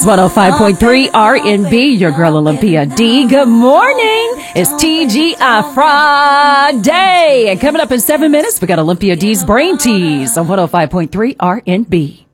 105.3 R&B, your girl Olympia D. Good morning. It's TGI Friday. And coming up in 7 minutes, we got Olympia D's Brain Tease on 105.3 R&B.